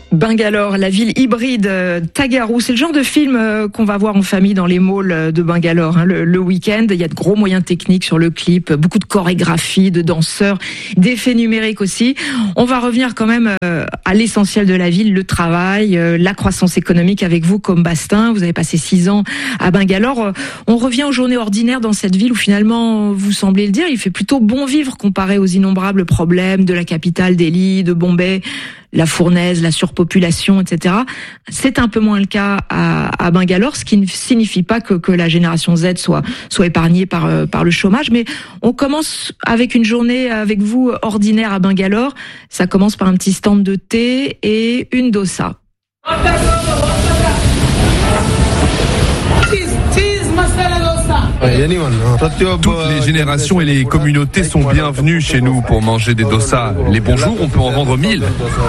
Bangalore, la ville hybride Tagaru, c'est le genre de film qu'on va voir en famille dans les malls de Bangalore le week-end. Il y a de gros moyens techniques sur le clip, beaucoup de chorégraphie, de danseurs, d'effets numériques aussi. On va revenir quand même à l'essentiel de la ville, le travail, la croissance économique avec vous comme Bastin. Vous avez passé 6 ans à Bangalore. On revient aux journées ordinaires dans cette ville où finalement, vous semblez le dire, il fait plutôt bon vivre comparé aux innombrables problèmes de la capitale Delhi, de Bombay, la fournaise, la surpopulation, etc. C'est un peu moins le cas à Bangalore, ce qui ne signifie pas que la génération Z soit épargnée par le chômage. Mais on commence avec une journée avec vous ordinaire à Bangalore. Ça commence par un petit stand de thé et une dosa. Toutes les générations et les communautés sont bienvenues chez nous pour manger des dosas. Les bons jours, on peut en vendre 1000.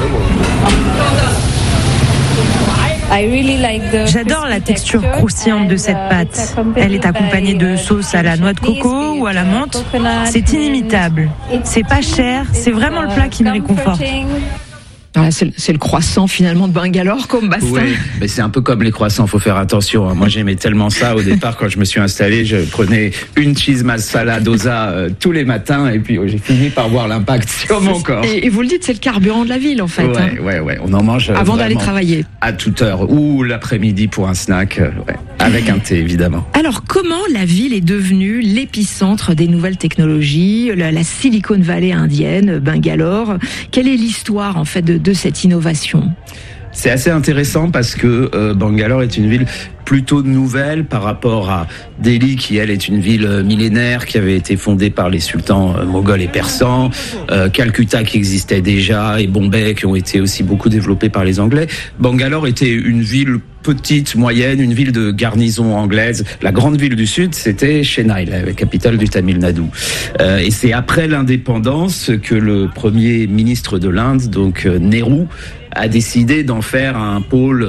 J'adore la texture croustillante de cette pâte. Elle est accompagnée de sauce à la noix de coco ou à la menthe. C'est inimitable. C'est pas cher, c'est vraiment le plat qui me réconforte. Voilà, c'est le croissant finalement de Bangalore comme Bastin. Oui, mais c'est un peu comme les croissants, faut faire attention. Moi j'aimais tellement ça au départ quand je me suis installé, je prenais une cheese masala dosa tous les matins et puis j'ai fini par voir l'impact sur mon corps. Et vous le dites, c'est le carburant de la ville en fait. Ouais, on en mange avant d'aller travailler. À toute heure ou l'après-midi pour un snack, avec un thé évidemment. Alors comment la ville est devenue l'épicentre des nouvelles technologies, la Silicon Valley indienne, Bangalore? Quelle est l'histoire en fait de cette innovation? C'est assez intéressant parce que Bangalore est une ville plutôt nouvelle par rapport à Delhi qui, elle, est une ville millénaire qui avait été fondée par les sultans moghols et persans, Calcutta qui existait déjà et Bombay qui ont été aussi beaucoup développés par les Anglais. Bangalore était une ville petite, moyenne, une ville de garnison anglaise. La grande ville du sud, c'était Chennai, la capitale du Tamil Nadu. Et c'est après l'indépendance que le premier ministre de l'Inde, donc Nehru, a décidé d'en faire un pôle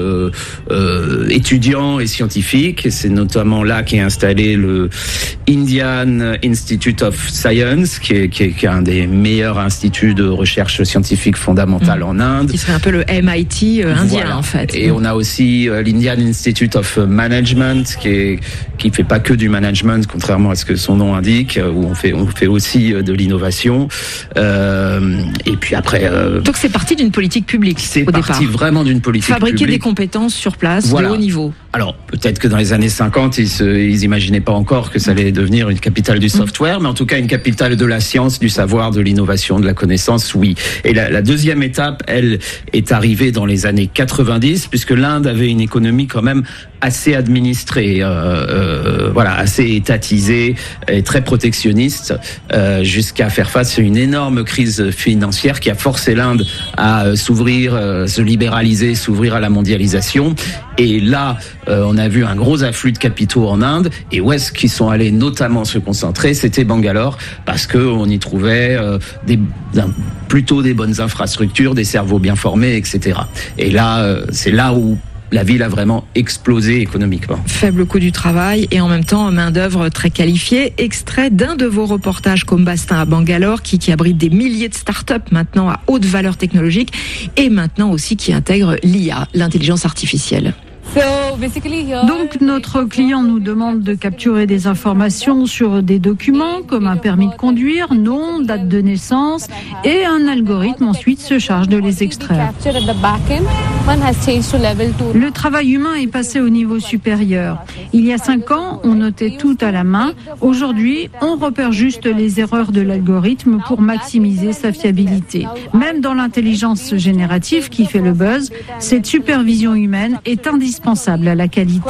étudiant et scientifique. C'est notamment là qu'est installé le Indian Institute of Science, qui est un des meilleurs instituts de recherche scientifique fondamentale en Inde. Qui serait un peu le MIT indien, voilà. En fait. Et on a aussi l'Indian Institute of Management, qui fait pas que du management, contrairement à ce que son nom indique, où on fait aussi de l'innovation. Et puis après. Donc c'est parti d'une politique publique. C'est parti vraiment d'une politique fabriquer publique. Des compétences sur place, voilà. De haut niveau. Alors, peut-être que dans les années 50, ils imaginaient pas encore que ça allait devenir une capitale du software, mais en tout cas une capitale de la science, du savoir, de l'innovation, de la connaissance, oui. Et la deuxième étape, elle, est arrivée dans les années 90, puisque l'Inde avait une économie quand même assez administrée, assez étatisée et très protectionniste, jusqu'à faire face à une énorme crise financière qui a forcé l'Inde à s'ouvrir, se libéraliser, s'ouvrir à la mondialisation. Et là, on a vu un gros afflux de capitaux en Inde. Et où est-ce qu'ils sont allés notamment se concentrer? C'était Bangalore, parce que on y trouvait plutôt des bonnes infrastructures, des cerveaux bien formés, etc. Et là, c'est là où la ville a vraiment explosé économiquement. Faible coût du travail et en même temps main-d'œuvre très qualifiée. Extrait d'un de vos reportages comme Bastin à Bangalore qui abrite des milliers de start-up maintenant à haute valeur technologique et maintenant aussi qui intègre l'IA, l'intelligence artificielle. Donc notre client nous demande de capturer des informations sur des documents comme un permis de conduire, nom, date de naissance et un algorithme ensuite se charge de les extraire. Le travail humain est passé au niveau supérieur. Il y a 5 ans, on notait tout à la main. Aujourd'hui, on repère juste les erreurs de l'algorithme pour maximiser sa fiabilité. Même dans l'intelligence générative qui fait le buzz, cette supervision humaine est indispensable à la qualité.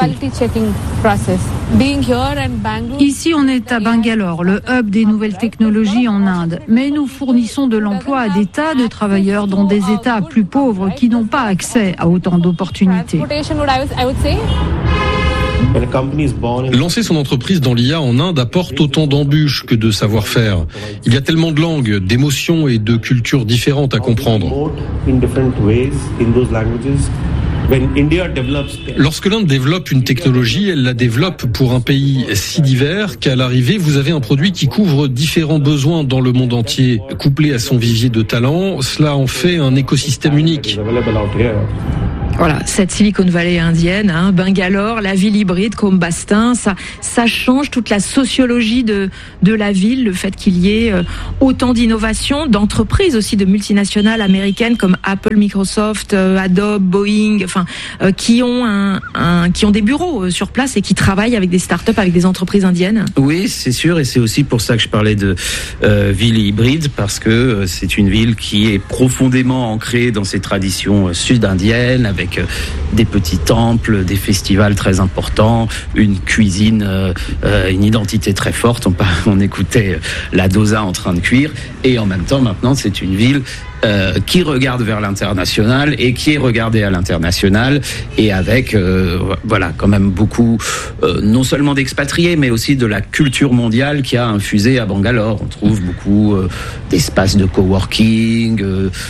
Ici, on est à Bangalore, le hub des nouvelles technologies en Inde. Mais nous fournissons de l'emploi à des tas de travailleurs dans des États plus pauvres qui n'ont pas accès à autant d'opportunités. Lancer son entreprise dans l'IA en Inde apporte autant d'embûches que de savoir-faire. Il y a tellement de langues, d'émotions et de cultures différentes à comprendre. Lorsque l'Inde développe une technologie, elle la développe pour un pays si divers qu'à l'arrivée, vous avez un produit qui couvre différents besoins dans le monde entier. Couplé à son vivier de talents, cela en fait un écosystème unique. Voilà, cette Silicon Valley indienne, Bangalore, la ville hybride comme Bastin, ça change toute la sociologie de la ville, le fait qu'il y ait autant d'innovations, d'entreprises aussi, de multinationales américaines comme Apple, Microsoft, Adobe, Boeing, qui ont des bureaux sur place et qui travaillent avec des startups, avec des entreprises indiennes. Oui, c'est sûr, et c'est aussi pour ça que je parlais de ville hybride, parce que c'est une ville qui est profondément ancrée dans ses traditions sud-indiennes, avec des petits temples, des festivals très importants, une cuisine, une identité très forte. On écoutait la dosa en train de cuire, et en même temps, maintenant, c'est une ville qui regarde vers l'international et qui est regardée à l'international, et avec quand même beaucoup non seulement d'expatriés, mais aussi de la culture mondiale qui a infusé à Bangalore. On trouve beaucoup d'espaces de coworking,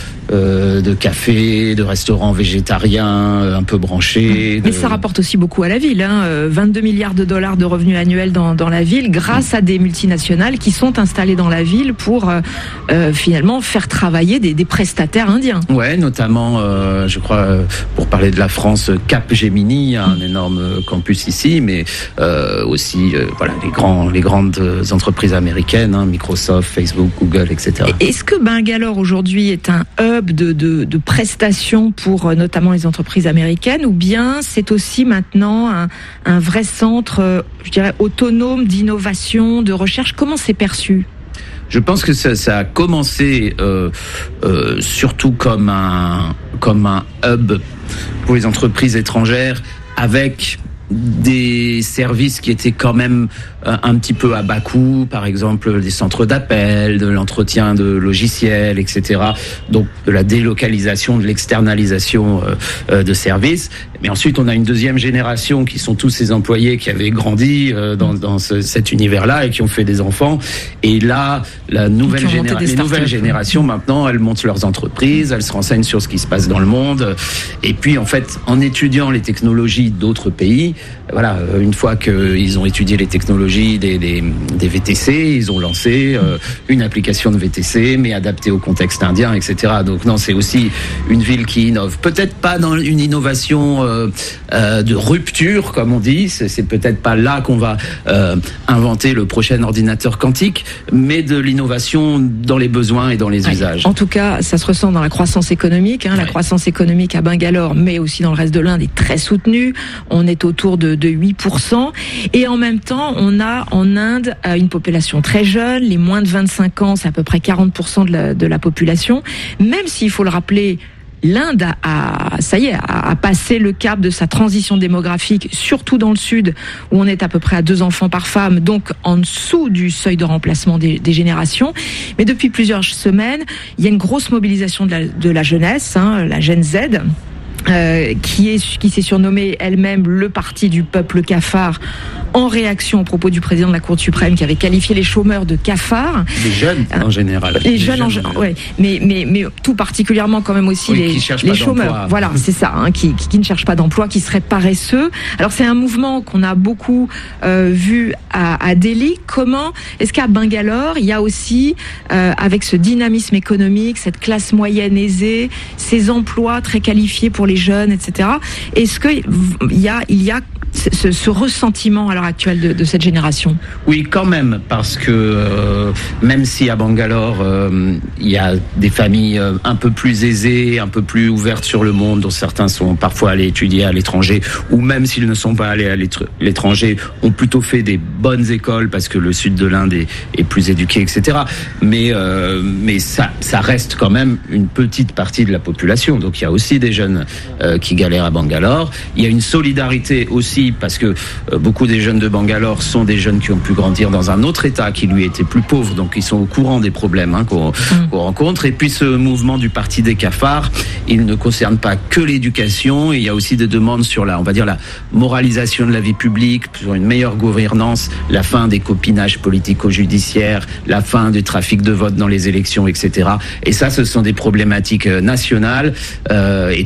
de cafés, de restaurants végétariens un peu branchés. Mais ça rapporte aussi beaucoup à la ville, 22 milliards de dollars de revenus annuels dans la ville, grâce à des multinationales qui sont installées dans la ville pour finalement faire travailler des prestataires indiens. Ouais, notamment, je crois, pour parler de la France, Capgemini, un énorme campus ici, mais aussi les grandes entreprises américaines, Microsoft, Facebook, Google, etc. Est-ce que Bangalore aujourd'hui est un hub de prestations pour notamment les entreprises américaines, ou bien c'est aussi maintenant un vrai centre, je dirais, autonome d'innovation, de recherche? Comment c'est perçu? Je pense que ça a commencé surtout comme un hub pour les entreprises étrangères, avec des services qui étaient quand même un petit peu à bas coût, par exemple des centres d'appel, de l'entretien de logiciels, etc. Donc de la délocalisation, de l'externalisation de services. Mais ensuite, on a une deuxième génération qui sont tous ces employés qui avaient grandi dans cet univers-là et qui ont fait des enfants. Et là, les nouvelles générations, maintenant, elles montent leurs entreprises, elles se renseignent sur ce qui se passe dans le monde. Et puis, en fait, en étudiant les technologies d'autres pays, une fois qu'ils ont étudié les technologies des VTC, ils ont lancé une application de VTC, mais adaptée au contexte indien, etc. Donc non, c'est aussi une ville qui innove. Peut-être pas dans une innovation de rupture, comme on dit. C'est peut-être pas là qu'on va inventer le prochain ordinateur quantique, mais de l'innovation dans les besoins et dans les usages. En tout cas, ça se ressent dans la croissance économique. La croissance économique à Bangalore, mais aussi dans le reste de l'Inde, est très soutenue. On est autour de 8%. Et en même temps, on a en Inde une population très jeune. Les moins de 25 ans, c'est à peu près 40% de la population. Même s'il faut le rappeler, l'Inde a passé le cap de sa transition démographique, surtout dans le sud, où on est à peu près à 2 enfants par femme, donc en dessous du seuil de remplacement des générations. Mais depuis plusieurs semaines, il y a une grosse mobilisation de la jeunesse, la Gen Z, qui s'est surnommée elle-même le parti du peuple cafard, en réaction aux propos du président de la Cour suprême qui avait qualifié les chômeurs de cafards. Les jeunes en général. Les jeunes ouais. Mais tout particulièrement quand même aussi les chômeurs. Voilà, c'est ça, qui ne cherchent pas d'emploi, qui seraient paresseux. Alors c'est un mouvement qu'on a beaucoup vu à Delhi. Comment est-ce qu'à Bangalore, il y a aussi, avec ce dynamisme économique, cette classe moyenne aisée, ces emplois très qualifiés pour les jeunes, etc. Est-ce qu'il y a ce ressentiment à l'heure actuelle de cette génération? Oui, quand même, parce que même si à Bangalore, il y a des familles un peu plus aisées, un peu plus ouvertes sur le monde, dont certains sont parfois allés étudier à l'étranger, ou même s'ils ne sont pas allés à l'étranger, ont plutôt fait des bonnes écoles, parce que le sud de l'Inde est plus éduqué, etc. Mais ça reste quand même une petite partie de la population. Donc il y a aussi des jeunes qui galèrent à Bangalore. Il y a une solidarité aussi, parce que beaucoup des jeunes de Bangalore sont des jeunes qui ont pu grandir dans un autre État qui lui était plus pauvre, donc ils sont au courant des problèmes qu'on rencontre. Et puis ce mouvement du parti des cafards, il ne concerne pas que l'éducation. Il y a aussi des demandes sur la moralisation de la vie publique, sur une meilleure gouvernance, la fin des copinages politico-judiciaires, la fin du trafic de vote dans les élections, etc. Et ça, ce sont des problématiques nationales, et toute la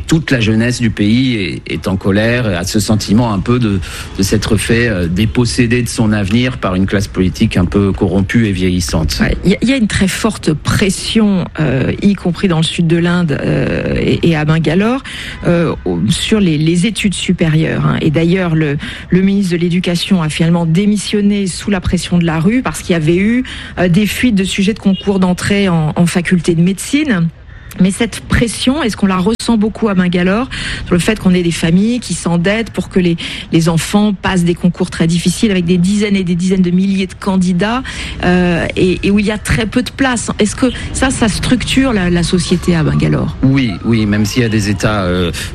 jeunesse du pays est en colère, a ce sentiment un peu de s'être fait déposséder de son avenir par une classe politique un peu corrompue et vieillissante. Il y a une très forte pression, y compris dans le sud de l'Inde et à Bangalore, sur les études supérieures. Et d'ailleurs, le ministre de l'Éducation a finalement démissionné sous la pression de la rue parce qu'il y avait eu des fuites de sujets de concours d'entrée en faculté de médecine. Mais cette pression, est-ce qu'on la ressent beaucoup à Bangalore, sur le fait qu'on ait des familles qui s'endettent pour que les enfants passent des concours très difficiles avec des dizaines et des dizaines de milliers de candidats et où il y a très peu de place. Est-ce que ça structure la société à Bangalore ? Oui, même s'il y a des États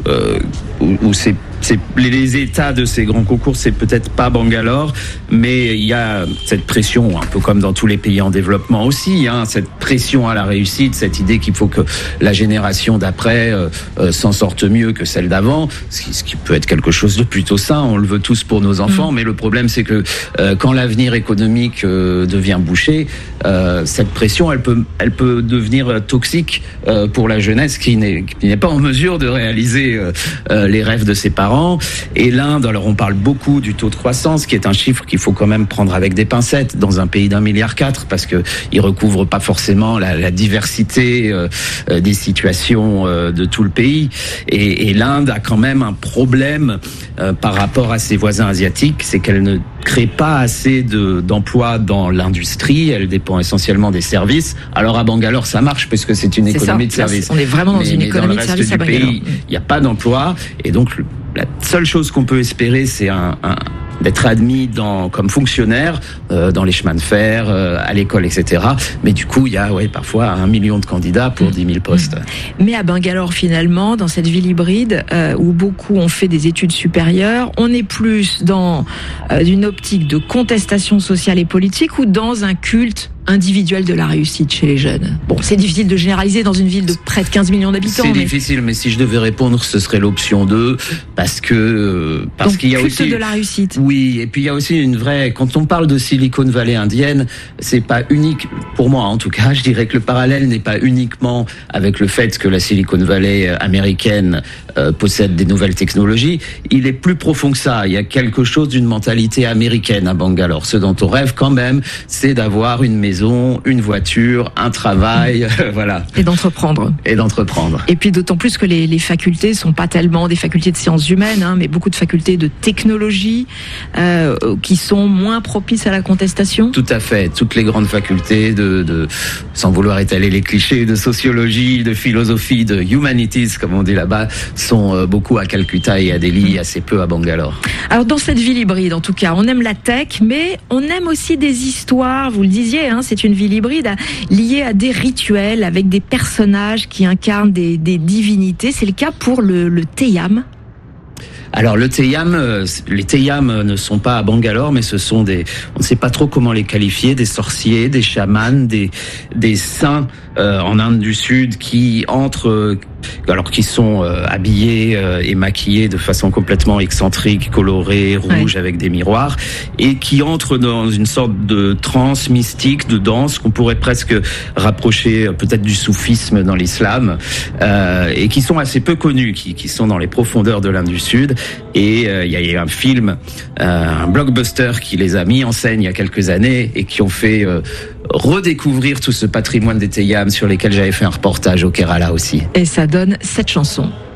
où les États de ces grands concours, c'est peut-être pas Bangalore, mais il y a cette pression, un peu comme dans tous les pays en développement aussi, cette pression à la réussite, cette idée qu'il faut que la génération d'après s'en sorte mieux que celle d'avant, ce qui peut être quelque chose de plutôt sain, on le veut tous pour nos enfants, mais le problème c'est que quand l'avenir économique devient bouché, cette pression, elle peut devenir toxique pour la jeunesse qui n'est pas en mesure de réaliser les rêves de ses parents. Et l'Inde, alors on parle beaucoup du taux de croissance, qui est un chiffre qu'il faut quand même prendre avec des pincettes dans un pays d'1,4 milliard, parce que il recouvre pas forcément la diversité des situations de tout le pays. Et l'Inde a quand même un problème par rapport à ses voisins asiatiques, c'est qu'elle ne crée pas assez d'emplois dans l'industrie, elle dépend essentiellement des services. Alors à Bangalore, ça marche parce que c'est une économie de services. On est vraiment dans une économie de services à Bangalore. Il n'y a pas d'emploi, et donc la seule chose qu'on peut espérer, c'est d'être admis comme fonctionnaire dans les chemins de fer, à l'école, etc. Mais du coup, il y a parfois 1 million de candidats pour 10 000 postes. Mais à Bangalore, finalement, dans cette ville hybride, où beaucoup ont fait des études supérieures, on est plus dans une optique de contestation sociale et politique ou dans un culte individuel de la réussite chez les jeunes. Bon, c'est difficile de généraliser dans une ville de près de 15 millions d'habitants. C'est difficile, mais si je devais répondre, ce serait l'option 2, parce qu'il y a aussi de la réussite. Oui, et puis il y a aussi une vraie. Quand on parle de Silicon Valley indienne, c'est pas unique pour moi, en tout cas. Je dirais que le parallèle n'est pas uniquement avec le fait que la Silicon Valley américaine possède des nouvelles technologies. Il est plus profond que ça. Il y a quelque chose d'une mentalité américaine à Bangalore. Ce dont on rêve quand même, c'est d'avoir une maison, une voiture, un travail, voilà. Et d'entreprendre. Et puis d'autant plus que les facultés sont pas tellement des facultés de sciences humaines, mais beaucoup de facultés de technologie qui sont moins propices à la contestation. Tout à fait. Toutes les grandes facultés sans vouloir étaler les clichés, de sociologie, de philosophie, de humanities, comme on dit là-bas, sont beaucoup à Calcutta et à Delhi, assez peu à Bangalore. Alors dans cette ville hybride, en tout cas, on aime la tech, mais on aime aussi des histoires, vous le disiez, c'est une ville hybride liée à des rituels, avec des personnages qui incarnent des divinités. C'est le cas pour le Theyyam. Alors les Theyyam ne sont pas à Bangalore, mais ce sont on ne sait pas trop comment les qualifier, des sorciers, des chamans, des saints en Inde du Sud qui sont habillés et maquillés de façon complètement excentrique, colorée, rouge, avec des miroirs, et qui entrent dans une sorte de transe mystique, de danse qu'on pourrait presque rapprocher peut-être du soufisme dans l'islam, et qui sont assez peu connus, qui sont dans les profondeurs de l'Inde du Sud. Et il y a un film, un blockbuster qui les a mis en scène il y a quelques années et qui ont fait redécouvrir tout ce patrimoine des Theyyam sur lesquels j'avais fait un reportage au Kerala aussi. Et ça donne cette chanson.